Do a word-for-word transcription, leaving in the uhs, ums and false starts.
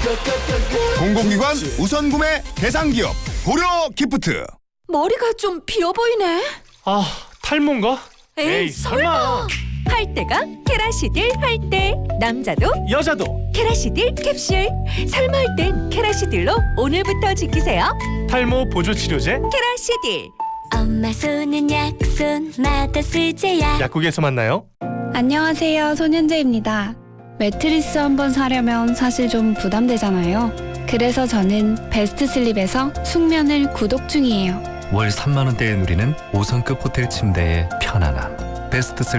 공공기관 우선 구매 대상 기업 고려 기프트. 머리가 좀 비어 보이네. 아, 탈모인가? 에이, 에이, 설마. 할 때가 케라시딜 할 때. 남자도 여자도 케라시딜 캡슐. 설마 할 땐 케라시딜로 오늘부터 지키세요. 탈모 보조 치료제 케라시딜. 엄마 손은 약손마다 쓰제야. 약국에서 만나요. 안녕하세요, 손현재입니다. 매트리스 한번 사려면 사실 좀 부담되잖아요. 그래서 저는 베스트 슬립에서 숙면을 구독 중이에요. 월 삼만 원대에 누리는 오 성급 호텔 침대의 편안함. 베스트 슬립